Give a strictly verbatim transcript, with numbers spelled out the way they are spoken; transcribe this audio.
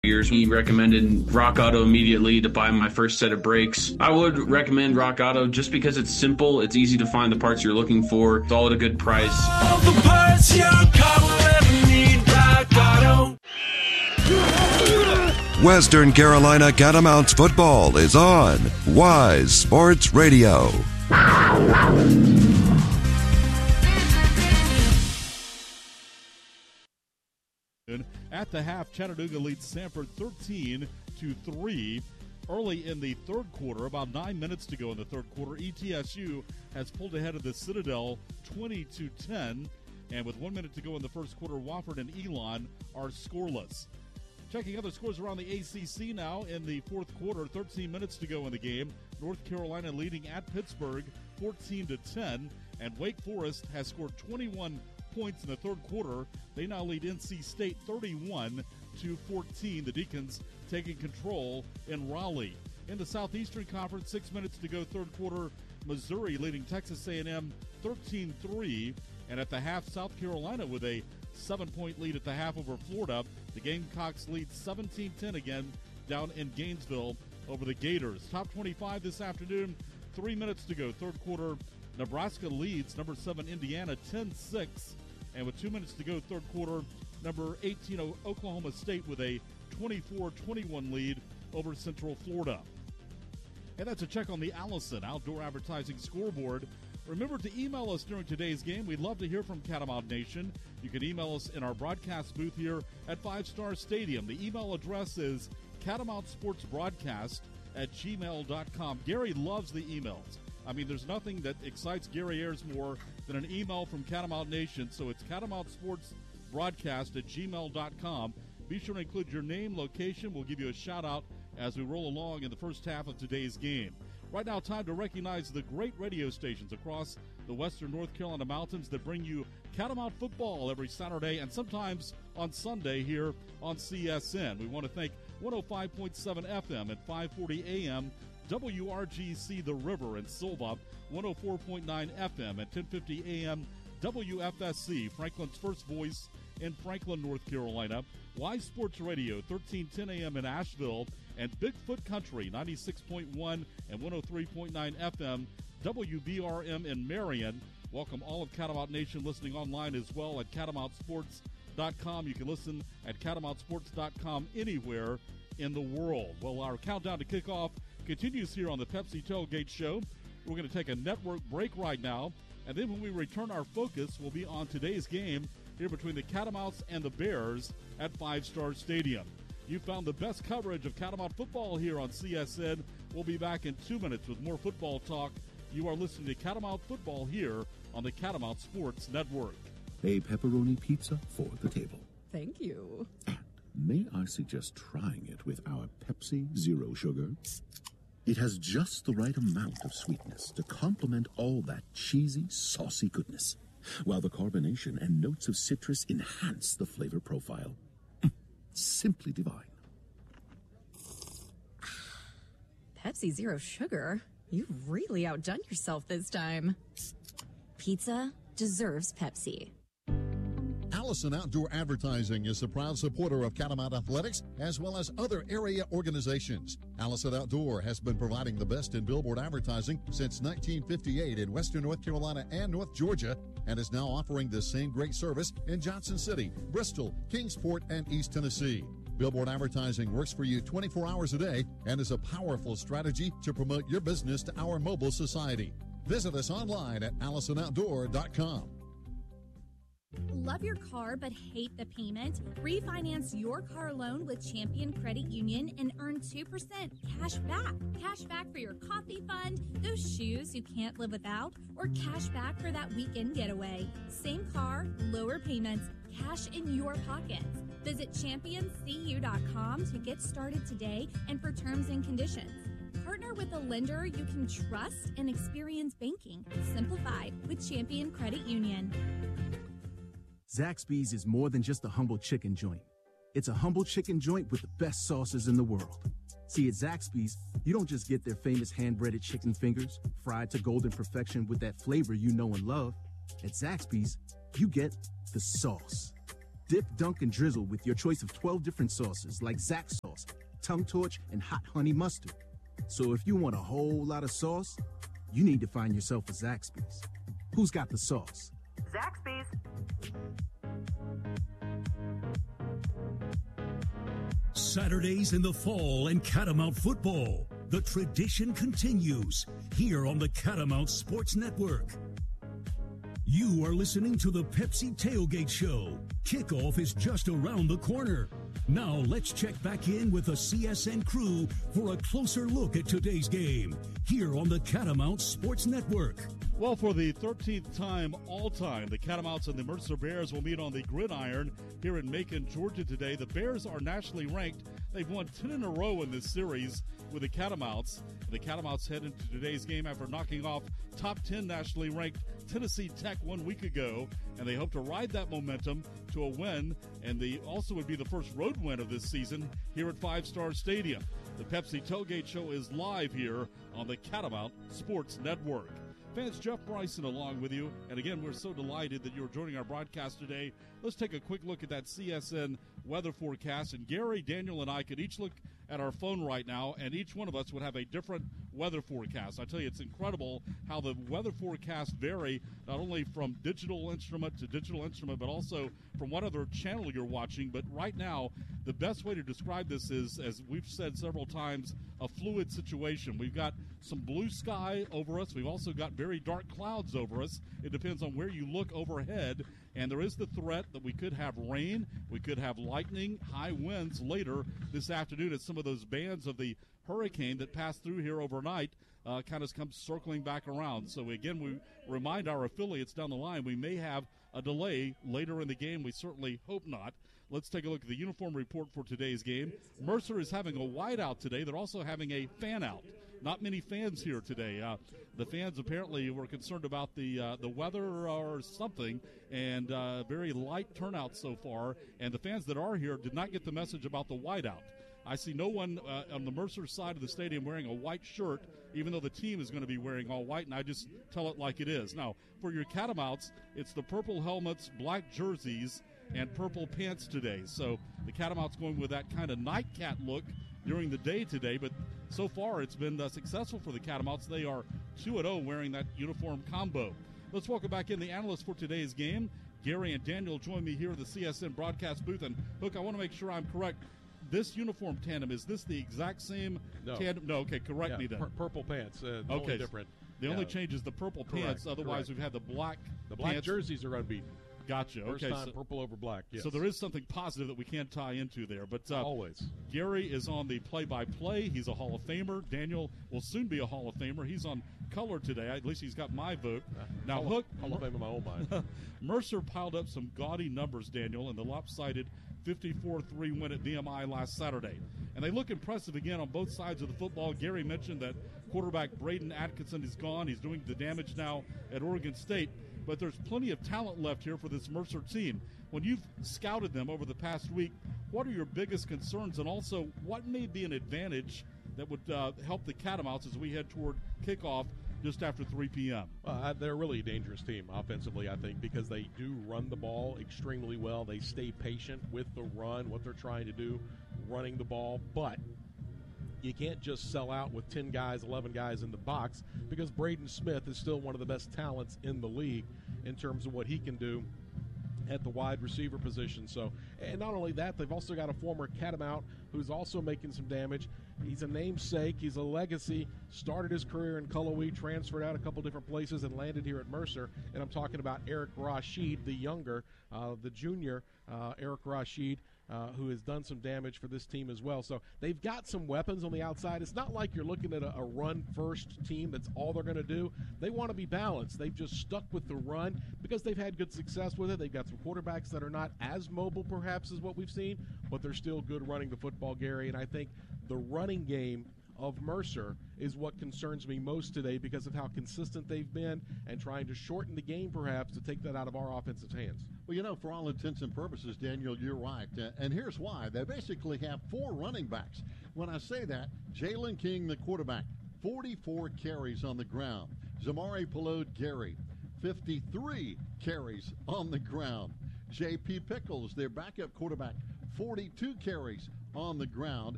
years. He recommended Rock Auto immediately to buy my first set of brakes. I would recommend Rock Auto just because it's simple, it's easy to find the parts you're looking for, it's all at a good price. All the parts your car will ever need, Rock Auto. Western Carolina Catamounts football is on Wise Sports Radio. At the half, Chattanooga leads Sanford thirteen to three. Early in the third quarter, about nine minutes to go in the third quarter, E T S U has pulled ahead of the Citadel twenty to ten. And with one minute to go in the first quarter, Wofford and Elon are scoreless. Checking other scores around the A C C now in the fourth quarter, thirteen minutes to go in the game. North Carolina leading at Pittsburgh fourteen to ten. And Wake Forest has scored twenty-one points in the third quarter. They now lead N C State thirty-one to fourteen. The Deacons taking control in Raleigh. In the Southeastern Conference, six minutes to go, third quarter, Missouri leading Texas A and M thirteen three. And at the half, South Carolina with a seven-point lead at the half over Florida. The Gamecocks lead seventeen ten again down in Gainesville over the Gators. Top twenty-five this afternoon, three minutes to go, third quarter. Nebraska leads number seven Indiana ten six. And with two minutes to go, third quarter, number eighteen Oklahoma State with a twenty-four twenty-one lead over Central Florida. And that's a check on the Allison Outdoor Advertising scoreboard. Remember to email us during today's game. We'd love to hear from Catamount Nation. You can email us in our broadcast booth here at Five Star Stadium. The email address is catamountsportsbroadcast at gmail dot com. Gary loves the emails. I mean, there's nothing that excites Gary Ayers more than an email from Catamount Nation. So it's catamountsportsbroadcast at gmail dot com. Be sure to include your name, location. We'll give you a shout-out as we roll along in the first half of today's game. Right now, time to recognize the great radio stations across the western North Carolina mountains that bring you Catamount football every Saturday and sometimes on Sunday here on C S N. We want to thank one oh five point seven F M at five forty A M, W R G C The River in Silva, one oh four point nine F M at ten fifty A M, W F S C, Franklin's first voice in Franklin, North Carolina, Wise Sports Radio, thirteen ten A M in Asheville, and Bigfoot Country, ninety-six point one and one oh three point nine F M, W B R M in Marion. Welcome all of Catamount Nation listening online as well at catamount sports dot com. You can listen at catamount sports dot com anywhere in the world. Well, our countdown to kickoff continues here on the Pepsi Tailgate Show. We're going to take a network break right now, and then when we return, our focus will be on today's game here between the Catamounts and the Bears at Five Star Stadium. You found the best coverage of Catamount football here on C S N. We'll be back in two minutes with more football talk. You are listening to Catamount football here on the Catamount Sports Network. A pepperoni pizza for the table. Thank you. And may I suggest trying it with our Pepsi Zero Sugar? It has just the right amount of sweetness to complement all that cheesy, saucy goodness, while the carbonation and notes of citrus enhance the flavor profile. Simply divine. Pepsi Zero Sugar? You really outdone yourself this time. Pizza deserves Pepsi. Allison Outdoor Advertising is a proud supporter of Catamount Athletics as well as other area organizations. Allison Outdoor has been providing the best in billboard advertising since nineteen fifty-eight in western North Carolina and North Georgia, and is now offering the same great service in Johnson City, Bristol, Kingsport, and East Tennessee. Billboard advertising works for you twenty-four hours a day and is a powerful strategy to promote your business to our mobile society. Visit us online at allison outdoor dot com. Love your car but hate the payment? Refinance your car loan with Champion Credit Union and earn two percent cash back. Cash back for your coffee fund, those shoes you can't live without, or cash back for that weekend getaway. Same car, lower payments, cash in your pockets. Visit champion c u dot com to get started today and for terms and conditions. Partner with a lender you can trust and experience banking simplified with Champion Credit Union. Zaxby's is more than just a humble chicken joint. It's a humble chicken joint with the best sauces in the world. See, at Zaxby's, you don't just get their famous hand-breaded chicken fingers, fried to golden perfection with that flavor you know and love. At Zaxby's, you get the sauce. Dip, dunk, and drizzle with your choice of twelve different sauces like Zax sauce, tongue torch, and hot honey mustard. So if you want a whole lot of sauce, you need to find yourself a Zaxby's. Who's got the sauce? Zaxby's. Saturdays in the fall and Catamount football. The tradition continues here on the Catamount Sports Network. You are listening to the Pepsi Tailgate Show. Kickoff is just around the corner. Now let's check back in with the C S N crew for a closer look at today's game here on the Catamount Sports Network. Well, for the thirteenth time all-time, the Catamounts and the Mercer Bears will meet on the gridiron here in Macon, Georgia today. The Bears are nationally ranked. They've won ten in a row in this series with the Catamounts. The Catamounts head into today's game after knocking off top ten nationally ranked Tennessee Tech one week ago, and they hope to ride that momentum to a win, and they also would be the first road win of this season here at Five Star Stadium. The Pepsi Tailgate Show is live here on the Catamount Sports Network. Fans, Jeff Bryson along with you, and again, we're so delighted that you're joining our broadcast today. Let's take a quick look at that C S N weather forecast, and Gary, Daniel, and I could each look at our phone right now, and each one of us would have a different weather forecast. I tell you, it's incredible how the weather forecasts vary, not only from digital instrument to digital instrument, but also from what other channel you're watching. But right now, the best way to describe this is, as we've said several times, a fluid situation. We've got some blue sky over us. We've also got very dark clouds over us. It depends on where you look overhead, and there is the threat that we could have rain, we could have lightning, high winds later this afternoon as some of those bands of the hurricane that passed through here overnight uh, kind of comes circling back around. So again, we remind our affiliates down the line we may have a delay later in the game. We certainly hope not. Let's take a look at the uniform report for today's game. Mercer is having a whiteout today. They're also having a fan out. Not many fans here today. Uh, the fans apparently were concerned about the uh, the weather or something, and uh, very light turnout so far. And the fans that are here did not get the message about the whiteout. I see no one uh, on the Mercer side of the stadium wearing a white shirt, even though the team is going to be wearing all white, and I just tell it like it is. Now, for your Catamounts, it's the purple helmets, black jerseys, and purple pants today. So the Catamounts going with that kind of nightcat look during the day today, but so far it's been uh, successful for the Catamounts. They are two and oh wearing that uniform combo. Let's welcome back in the analysts for today's game. Gary and Daniel join me here at the C S N broadcast booth. And, Hook, I want to make sure I'm correct. This uniform tandem, is this the exact same no. tandem? No, okay, correct yeah, me then. Pur- purple pants, uh, the okay. only different. The yeah. only change is the purple Correct. pants. Otherwise, Correct. we've had the black The black pants. jerseys are unbeaten. Gotcha. First okay, time so, purple over black, yes. So there is something positive that we can tie into there. But uh, Always. Gary is on the play-by-play. He's a Hall of Famer. Daniel will soon be a Hall of Famer. He's on color today. At least he's got my vote. Uh, now, Hall Hook. Of, Hall of Fame in my own mind. Mercer piled up some gaudy numbers, Daniel, in the lopsided fifty-four three win at V M I last Saturday. And they look impressive again on both sides of the football. Gary mentioned that quarterback Braden Atkinson is gone. He's doing the damage now at Oregon State. But there's plenty of talent left here for this Mercer team. When you've scouted them over the past week, what are your biggest concerns? And also, what may be an advantage that would uh, help the Catamounts as we head toward kickoff just after three p.m.? Uh, they're really a dangerous team offensively, I think, because they do run the ball extremely well. They stay patient with the run, what they're trying to do, running the ball. But you can't just sell out with ten guys, eleven guys in the box, because Braden Smith is still one of the best talents in the league in terms of what he can do at the wide receiver position. So, and not only that, they've also got a former Catamount who's also making some damage. He's a namesake. He's a legacy. Started his career in Cullowhee, transferred out a couple different places, and landed here at Mercer. And I'm talking about Eric Rashid, the younger, uh, the junior uh, Eric Rashid, uh, who has done some damage for this team as well. So they've got some weapons on the outside. It's not like you're looking at a, a run-first team. That's all they're going to do. They want to be balanced. They've just stuck with the run because they've had good success with it. They've got some quarterbacks that are not as mobile, perhaps, as what we've seen, but they're still good running the football, Gary. And I think the running game of Mercer is what concerns me most today because of how consistent they've been and trying to shorten the game perhaps to take that out of our offensive hands. Well, you know, for all intents and purposes, Daniel, you're right. Uh, and here's why. They basically have four running backs. When I say that, Jalen King, the quarterback, forty-four carries on the ground. Zamari Pelode Gary, fifty-three carries on the ground. J P Pickles, their backup quarterback, forty-two carries on the ground.